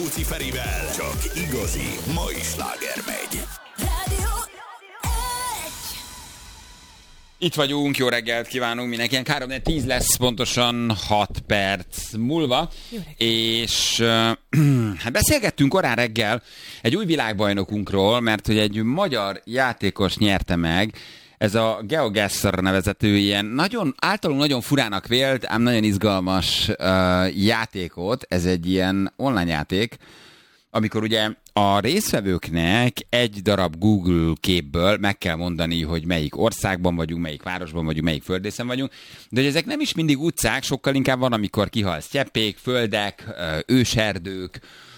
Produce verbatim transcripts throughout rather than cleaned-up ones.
Óci Ferivel csak igazi mai sláger megy. Itt vagyunk, jó reggelt kívánunk mindenkinek. három tíz lesz pontosan hat perc múlva. És uh, hát beszélgettünk korán reggel egy új világbajnokunkról, mert hogy egy magyar játékos nyerte meg, ez a GeoGuessr nevezető ilyen nagyon, általunk nagyon furának vélt, ám nagyon izgalmas uh, játékot. Ez egy ilyen online játék, amikor ugye a résztvevőknek egy darab Google képből meg kell mondani, hogy melyik országban vagyunk, melyik városban vagyunk, melyik földrészen vagyunk, de hogy ezek nem is mindig utcák, sokkal inkább van, amikor kihal sztyeppék, földek, őserdők,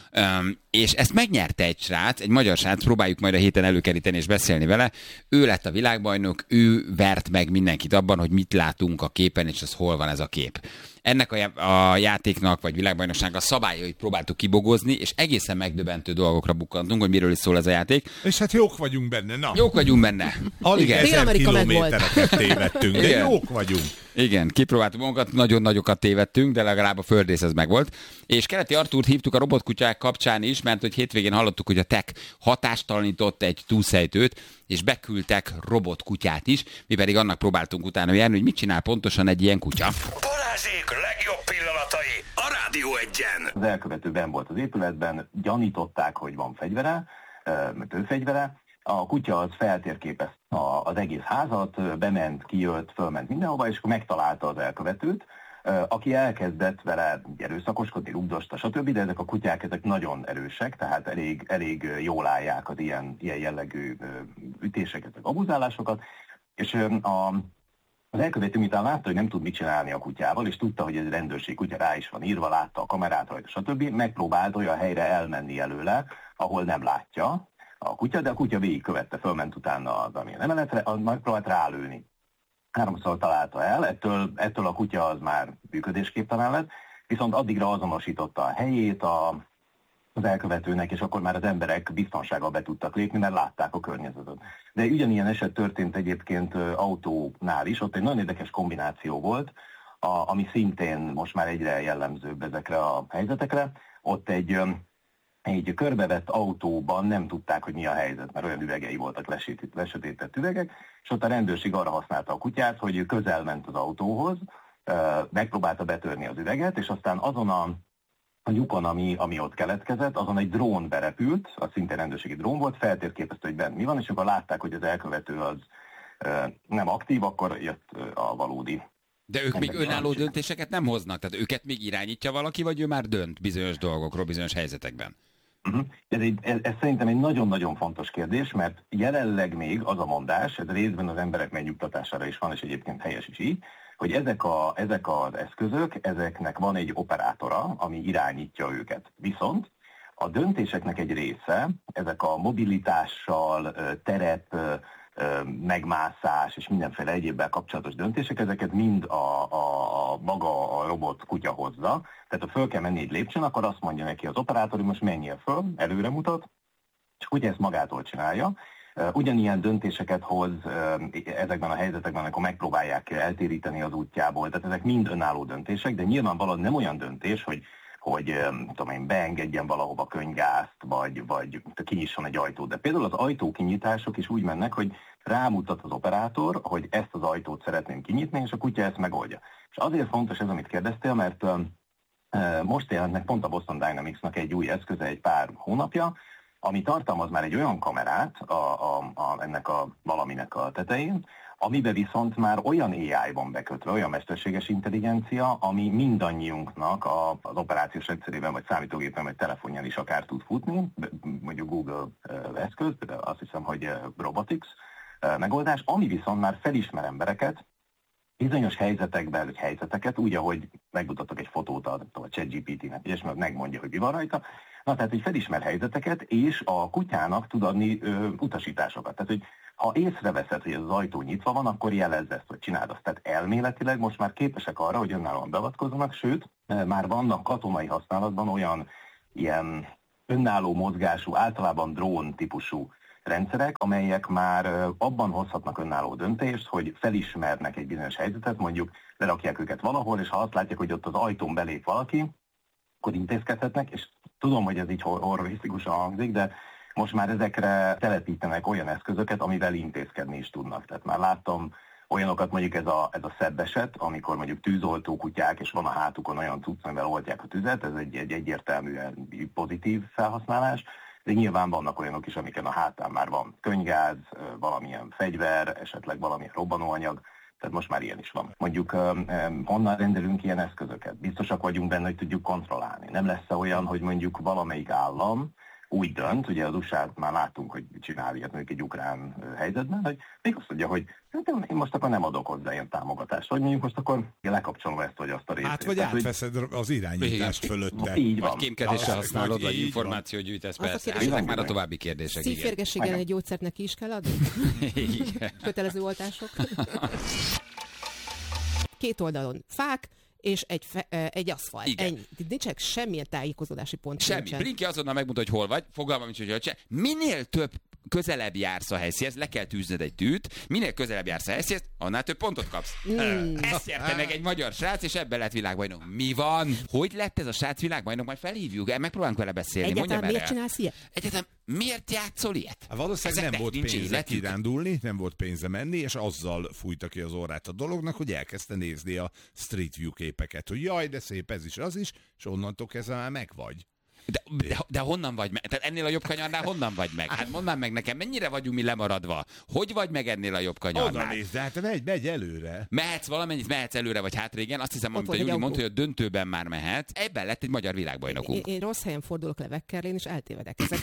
és ezt megnyerte egy srác, egy magyar srác, próbáljuk majd a héten előkeríteni és beszélni vele. Ő lett a világbajnok, ő vert meg mindenkit abban, hogy mit látunk a képen, és az hol van ez a kép. Ennek a, a játéknak, vagy világbajnokságnak a szabályait próbáltuk kibogozni, és egészen megdöbbentő dolgokra bukkantunk, hogy miről is szól ez a játék. És hát jók vagyunk benne, na. Jók vagyunk benne. Alig igen. ezer kilométereket tévedtünk, de igen. jók vagyunk. Igen, kipróbáltuk magunkat, nagyon nagyokat tévedtünk, de legalább a földrész ez megvolt. És Keleti Artúrt hívtuk a robotkutyák kapcsán is, mert hogy hétvégén hallottuk, hogy a tech hatástalanított egy túlszejtőt, és beküldtek robotkutyát is, mi pedig annak próbáltunk utána járni, hogy mit csinál pontosan egy ilyen kutya. Balázsék legjobb pillanatai a Rádió Egyen. Az elkövető benn volt az épületben, gyanították, hogy van fegyvere, mert ő fegyvere. A kutya az feltérképezte az egész házat, bement, kijött, fölment mindenhova, és akkor megtalálta az elkövetőt, aki elkezdett vele erőszakoskodni, rugdosta, stb., de ezek a kutyák ezek nagyon erősek, tehát elég, elég jól állják az ilyen, ilyen jellegű ütéseket, abuzálásokat, és a, az elkövető miután látta, hogy nem tud mit csinálni a kutyával, és tudta, hogy ez rendőrség kutya, rá is van írva, látta a kamerát rajta, stb., megpróbált olyan helyre elmenni előle, ahol nem látja a kutya, de a kutya végigkövette, fölment utána az amilyen emeletre, megpróbált rálőni. Háromszor találta el, ettől, ettől a kutya az már működésképtelen lett, viszont addigra azonosította a helyét a, az elkövetőnek, és akkor már az emberek biztonsággal be tudtak lépni, mert látták a környezetet. De ugyanilyen eset történt egyébként autónál is, ott egy nagyon érdekes kombináció volt, a, ami szintén most már egyre jellemzőbb ezekre a helyzetekre. Ott egy... egy körbevett autóban nem tudták, hogy mi a helyzet, mert olyan üvegei voltak, lesötétett üvegek, és ott a rendőrség arra használta a kutyát, hogy közel ment az autóhoz, megpróbálta betörni az üveget, és aztán azon a, a lyukon, ami, ami ott keletkezett, azon egy drón berepült, az szintén rendőrségi drón volt, feltérképezte, hogy benne mi van, és akkor látták, hogy az elkövető az nem aktív, akkor jött a valódi. De ők még önálló döntéseket nem hoznak, tehát őket még irányítja valaki, vagy ő már dönt bizonyos dolgokról, bizonyos helyzetekben? Uh-huh. Ez, egy, ez, ez szerintem egy nagyon-nagyon fontos kérdés, mert jelenleg még az a mondás, ez részben az emberek megnyugtatására is van, és egyébként helyes is így, hogy ezek, a, ezek az eszközök, ezeknek van egy operátora, ami irányítja őket. Viszont a döntéseknek egy része, ezek a mobilitással, terep, megmászás és mindenféle egyébbel kapcsolatos döntések, ezeket mind a, a, a maga a robot kutya hozza. Tehát ha föl kell menni egy lépcsőn, akkor azt mondja neki az operátor, hogy most menjél föl, előre mutat, és ugye ezt magától csinálja. Ugyanilyen döntéseket hoz ezekben a helyzetekben, amikor megpróbálják eltéríteni az útjából. Tehát ezek mind önálló döntések, de nyilvánvalóan nem olyan döntés, hogy hogy tudom én, beengedjen valahova könyvgázt, vagy, vagy kinyisson egy ajtót. De például az ajtókinyitások is úgy mennek, hogy rámutat az operátor, hogy ezt az ajtót szeretném kinyitni, és a kutya ezt megoldja. És azért fontos ez, amit kérdeztél, mert uh, most jelent meg pont a Boston Dynamics-nak egy új eszköze egy pár hónapja, ami tartalmaz már egy olyan kamerát a, a, a, ennek a valaminek a tetején, amiben viszont már olyan á i van bekötve, olyan mesterséges intelligencia, ami mindannyiunknak a, az operációs rendszerében, vagy számítógépen, vagy telefonján is akár tud futni, mondjuk Google eszköz, de azt hiszem, hogy Robotics megoldás, ami viszont már felismer embereket, bizonyos helyzetekben, vagy helyzeteket, úgy, ahogy megmutatok egy fotót a, a ChatGPT-nek, és megmondja, hogy mi van rajta. Na, tehát, hogy felismer helyzeteket, és a kutyának tud adni ö, utasításokat. Tehát, hogy ha észreveszed, hogy ez az ajtó nyitva van, akkor jelezd ezt, vagy csináld azt. Tehát elméletileg most már képesek arra, hogy önállóan beavatkozzanak, sőt, már vannak katonai használatban olyan ilyen önálló mozgású, általában drón típusú rendszerek, amelyek már abban hozhatnak önálló döntést, hogy felismernek egy bizonyos helyzetet, mondjuk lerakják őket valahol, és ha azt látják, hogy ott az ajtón belép valaki, akkor intézkedhetnek, és tudom, hogy ez így horrorisztikusan hangzik, de most már ezekre telepítenek olyan eszközöket, amivel intézkedni is tudnak. Tehát már láttam olyanokat, mondjuk ez a, ez a szebb eset, amikor mondjuk tűzoltó kutyák, és van a hátukon olyan cucc, amivel oltják a tüzet, ez egy, egy egyértelműen pozitív felhasználás, de nyilván vannak olyanok is, amiken a hátán már van könygáz, valamilyen fegyver, esetleg valamilyen robbanóanyag, tehát most már ilyen is van. Mondjuk honnan rendelünk ilyen eszközöket? Biztosak vagyunk benne, hogy tudjuk kontrollálni. Nem lesz olyan, hogy mondjuk valamelyik állam úgy dönt, ugye az u es á-t már láttunk, hogy csinál ilyet mondjuk egy ukrán helyzetben, hogy még azt mondja, hogy hát én most akkor nem adok hozzá ilyen támogatást, hogy mondjuk most akkor lekapcsolom ezt, vagy azt a részét. Hát, vagy tehát, átveszed hogy... az irányítást fölötte. Így van. Vagy kémkedésre használod, vagy információt gyűjtesz, persze. Ezek már a további kérdések. Szívférgességen egy gyógyszert neki is kell adni? Igen. Kötelező oltások. Két oldalon fák, és egy, fe, egy aszfalt. Igen. Ennyi. Nincsenek semmilyen tájékozódási pont. Semmi. Nincsen. Blinky azonnal megmondta, hogy hol vagy, fogalmam nincs, hogy hogy se. Minél több közelebb jársz a helyszínhez, le kell tűzned egy tűt, minél közelebb jársz a helyszínhez, annál több pontot kapsz. Mm. Ezt érte meg egy magyar srác, és ebben lett világbajnok. Mi van? Hogy lett ez a srác világbajnok? Majd felhívjuk, megpróbálunk vele beszélni. Egyáltalán miért csinálsz ilyet? Egyáltalán miért játszol ilyet? Hát valószínűleg nem volt pénze kirándulni, nem volt pénze menni, és azzal fújta ki az orrát a dolognak, hogy elkezdte nézni a Street View képeket, hogy jaj, de szép ez is, az is, és onnantól kezdve már meg vagy. De, de, de honnan vagy meg? Tehát ennél a jobb kanyarnál honnan vagy meg? Hát mondd már meg nekem, mennyire vagyunk mi lemaradva? Hogy vagy meg ennél a jobb kanyarnál? Oda nézd, de hát megy, megy előre. Mehetsz valamennyit, mehetsz előre vagy hátra, igen. Azt hiszem, amit a Júli mondta, hogy a döntőben már mehet. Ebben lett egy magyar világbajnokunk. Én, én rossz helyen fordulok le Vekkerlén, és eltévedek. Ezek,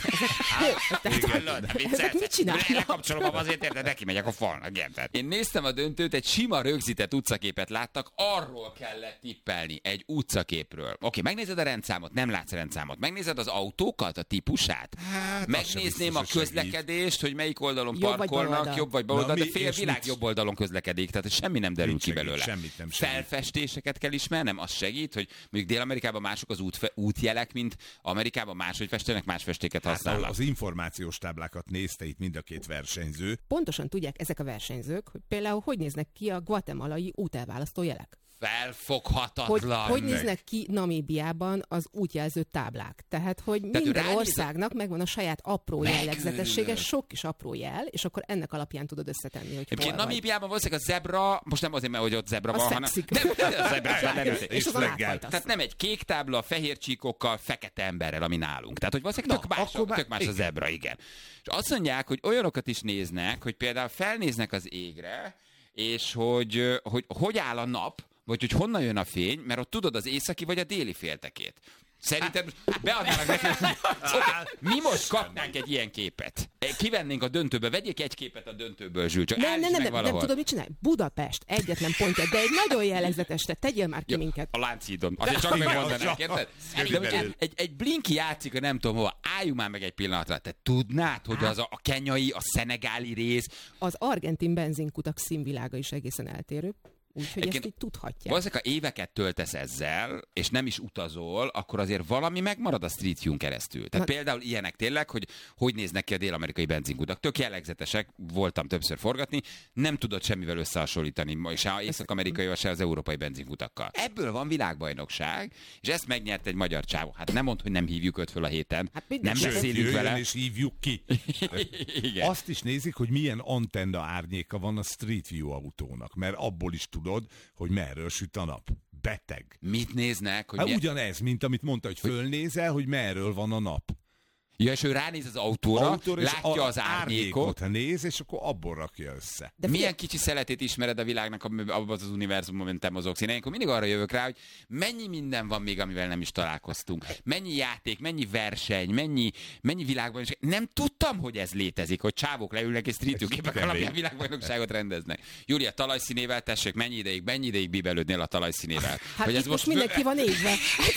ezek, ezek mit csinálnak? Lekapcsolom, azért érted, neki megyek a falnak. Én néztem a döntőt, egy sima rögzített utcaképet láttak, arról kellett tippelni, egy utcaképről. Oké, megnézed a rendszámot, nem látsz rendszámot. Megnézed az autókat, a típusát? Hát, megnézném a közlekedést, segít. Hogy melyik oldalon jobb parkolnak, vagy jobb vagy bal oldal, de fél világ mit? Jobb oldalon közlekedik, tehát semmi nem derül ki belőle. Semmit nem Felfestéseket kell ismernem, az segít, hogy mondjuk Dél-Amerikában mások az út, útjelek, mint Amerikában máshogy festenek, más festéket használnak. Hát az információs táblákat nézte itt mind a két versenyző. Pontosan tudják ezek a versenyzők, hogy például hogy néznek ki a guatemalai útelválasztó jelek. Felfoghatatlan. Hogy, hogy néznek ki Namíbiában az útjelző táblák. Tehát, hogy Tehát minden országnak megvan a saját apró jellegzetessége, sok kis apró jel, és akkor ennek alapján tudod összetenni, hogy hol vagy. Namíbiában valószínűleg a zebra, most nem azért, mert hogy ott zebra van, hanem... Nem, a zebra nem, és az Tehát nem egy kék tábla, fehér csíkokkal, fekete emberrel, ami nálunk. Tehát, hogy valószínűleg tök más, tök más, más a zebra, igen. És azt mondják, hogy olyanokat is néznek, hogy például felnéznek az égre, és hogy hogy, hogy áll a nap, vagy hogy honnan jön a fény, mert ott tudod az északi vagy a déli féltekét. Szerintem beadnának nekünk. Okay, mi most kapnánk egy ilyen képet. Kivennénk a döntőbe, vegyék egy képet a döntőből, Zsül, csak nem, nem, nem, nem, nem tudom, mit csinálj. Budapest, egyetlen pontja, de egy nagyon jellegzetes, te tegyél már ki ja, minket. A Lánchídon. Azért csak megmondanák, érted? Egy, egy, egy Blinky játszik, nem tudom hova, álljunk már meg egy pillanatra. Te tudnád, hogy az a, a kenyai, a szenegáli rész... Az argentin benzinkutak színvilága is egészen eltérő. Úgyhogy ezt így tudhatják. Valószínűleg, ha éveket töltesz ezzel, és nem is utazol, akkor azért valami megmarad a Street View-n keresztül. Tehát Na, például ilyenek tényleg, hogy hogy néznek ki a dél-amerikai benzinkutak. Tök jellegzetesek, voltam többször forgatni, nem tudod semmivel összehasonlítani, se az észak-amerikai, se az európai benzinkutakkal. Ebből van világbajnokság, és ezt megnyert egy magyar csávó. Hát nem mondd, hogy nem hívjuk őt föl a héten. Hát nem beszélünk vele. És hívjuk ki. Igen. Azt is nézik, hogy milyen antenna árnyéka van a Street View autónak, mert abból is tudod, hogy merről süt a nap. Beteg. Mit néznek? Hogy hát milyen... Ugyanez, mint amit mondta, hogy fölnézel, hogy merről van a nap. Ja, és ő ránéz az autóra, autóra látja az árnyékot. árnyékot néz, és akkor abból rakja össze. De milyen kicsi szeletét ismered a világnak, abban az univerzumban, amiben te mozogsz. Én ilyenkor mindig arra jövök rá, hogy mennyi minden van még, amivel nem is találkoztunk. Mennyi játék, mennyi verseny, mennyi, mennyi világbajnokság. Nem tudtam, hogy ez létezik, hogy csávok leülnek és street view képek alapján világbajnokságot rendeznek. Júlia, talajszínével tessék, mennyi ideig, mennyi ideig bíbelődnél a talajszínével? Hát hogy ez most mindenki van égve.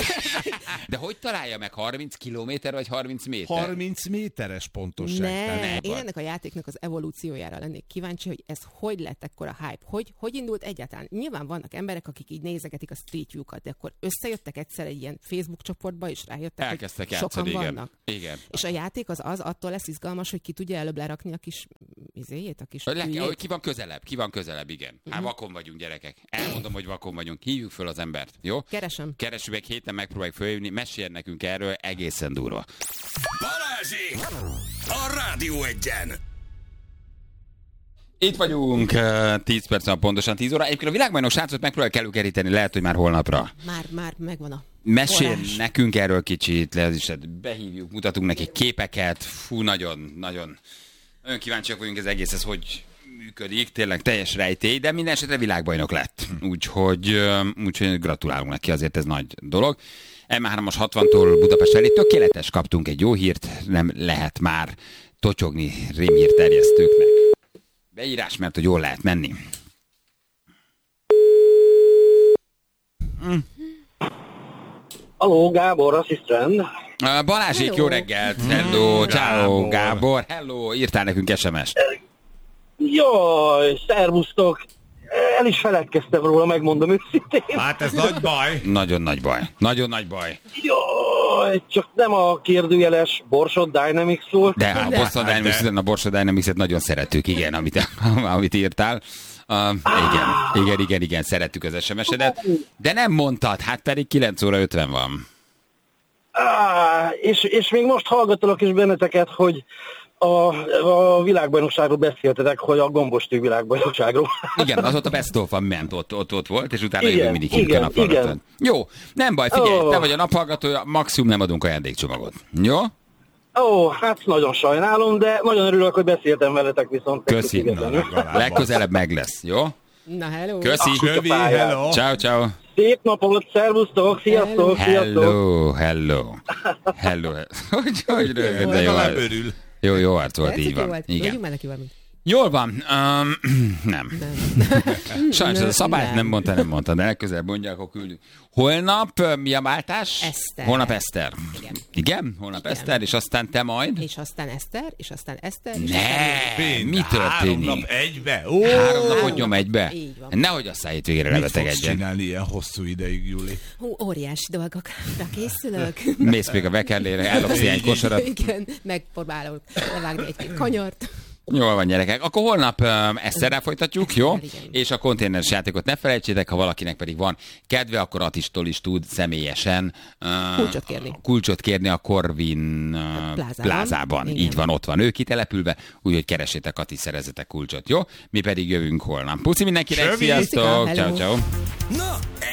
De hogy találja meg harminc kilométer vagy harminc méter? harminc méteres pontosság. Ne, ne, én ennek a játéknak az evolúciójára lennék kíváncsi, hogy ez hogy lett ekkora hype, hogy, hogy indult egyáltalán. Nyilván vannak emberek, akik így nézegetik a Street View-kat, de akkor összejöttek egyszer egy ilyen Facebook csoportba, és rájöttek, elkezdtek hogy játszani, sokan igen. vannak. Igen. És a játék az az, attól lesz izgalmas, hogy ki tudja előbb lerakni a kis izéjét, a kis Le, ügyét? hogy ki van közelebb, ki van közelebb, igen. Hát vakon vagyunk, gyerekek. Elmondom, hogy vakon vagyunk. Hívjuk föl az embert, jó? Keresem. Keresünk meg, héten megpróbáljuk fölhívni, meséljen nekünk erről, egészen durva. Balázsék! A Rádió Egyen! Itt vagyunk, tíz perc, pontosan tíz óra. Egyébként a világbajnok srácot megpróbáljuk előkeríteni, lehet, hogy már holnapra. Már, már megvan a Mesél forrás. nekünk erről kicsit, le, is, hát behívjuk, mutatunk neki képeket. Fú, nagyon, nagyon, nagyon kíváncsiak vagyunk ez egész, ez hogy működik, tényleg teljes rejtély, de minden esetre világbajnok lett. Úgyhogy, úgyhogy gratulálunk neki, azért ez nagy dolog. em hármas hatvantól Budapest felé tökéletes, kaptunk egy jó hírt, nem lehet már totyogni rémhírterjesztőknek. Beírás, mert hogy jól lehet menni. Hm. Aló, Gábor, asszisztent. Uh, Balázsék, Hello. jó reggelt! Hello, ciao, Gábor. Hello, írtál nekünk es em est. Jaj, szervusztok. El is feledkeztem róla, megmondom őszintén. Hát ez nagy baj. Nagyon nagy baj. Nagyon nagy baj. Jaj, csak nem a kérdőjeles Borsod Dynamics volt. De a Boston Dynamics, a Boston Dynamics-et nagyon szerettük, igen, amit, amit írtál. Uh, igen, igen, igen, igen, szerettük az es em es-edet. De nem mondtad, hát pedig kilenc óra ötven van. Á, és, és még most hallgatalak is benneteket, hogy a, a világbajnokságról beszéltetek, hogy a gombostű világbajnokságról. Igen, az ott a Best of ment, ott, ott, ott volt, és utána Igen, jövő mindig hívjuk a igen, naphallgatót. igen. Jó, nem baj, figyelj, Ó. te vagy a naphallgatója, maximum nem adunk ajándékcsomagot. Jó? Ó, hát nagyon sajnálom, de nagyon örülök, hogy beszéltem veletek viszont. Köszi. Függetlenül. Legközelebb meg lesz, jó? Na, hello. Köszi. Kövi, hello. Ciao, ciao. Szép napot, szervusztok, sziasztok, sziasztok. Hello, hello. Hello. Hogy, hogy rögöd, de jó Legalább arc. örül. Jó, jó arc volt, Tetszik, így jó van. volt? Vagyunk Igen. már neki valamit. Jól van. Um, nem. Sajnos ez a szabályt Nem. nem mondta, nem mondta, de legközelebb mondják, akkor küldünk. Holnap uh, mi a váltás? Eszter. Holnap Eszter. Igen. Igen? Holnap Igen. Eszter, és aztán te majd? És aztán Eszter, és aztán Eszter, és Ne! aztán Mi Három történik? nap egybe? Ó, Három napot nyom egybe? Így van. Nehogy aztán hétvégére mit fogsz lebetegedjen. csinálni ilyen hosszú ideig, Júli? Hú, óriási dolgokra készülök. Mész még a vekerlére, ellopsz ilyen kosarat. Igen, megpróbálok levágni egy-két kanyart. Jól van, gyerekek. Akkor holnap um, Eszterrel folytatjuk, jó? Igen. És a konténeres játékot ne felejtsétek, ha valakinek pedig van kedve, akkor Attistól is tud személyesen uh, Kulcsot kérni. Kulcsot kérni a Corvin uh, Plázában. plázában. Igen. Így van, ott van ő kitelepülve, úgyhogy keresétek Ati, szerezzetek kulcsot, jó? Mi pedig jövünk holnap. Puszi mindenkinek, Sövi! sziasztok! Hello. Ciao, ciao. Na,